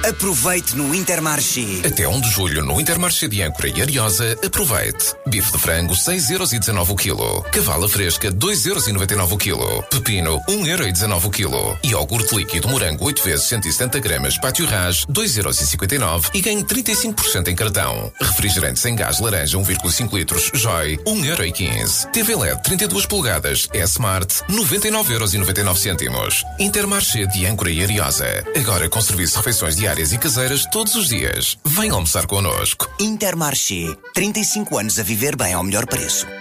Aproveite no Intermarché. Até 1 de julho no Intermarché de Âncora e Ariosa, aproveite. Bife de frango 6,19€ o quilo. Cavala fresca 2,99€ o quilo. Pepino 1,19€ o quilo. Iogurte líquido morango 8 vezes 170 gramas Pátio Ras 2,59€ e ganhe 35% em cartão. Refrigerante sem gás laranja 1,5 litros Joy 1,15€. TV LED 32 polegadas S-Smart 99,99€. Intermarché de Âncora e Ariosa. Agora com serviço de refeições diárias e caseiras todos os dias. Venha almoçar connosco. Intermarché. 35 anos a viver bem ao melhor preço.